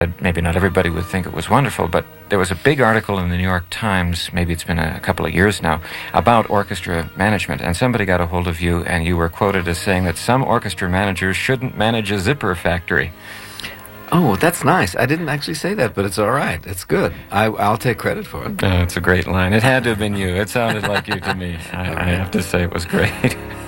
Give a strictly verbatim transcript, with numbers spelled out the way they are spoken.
maybe not everybody would think it was wonderful, but there was a big article in the New York Times, maybe it's been a couple of years now, about orchestra management, and somebody got a hold of you, and you were quoted as saying that some orchestra managers shouldn't manage a zipper factory. Oh, that's nice. I didn't actually say that, but it's all right. It's good. I, I'll take credit for it. Oh, it's a great line. It had to have been you. It sounded like you to me. I, I have to say it was great.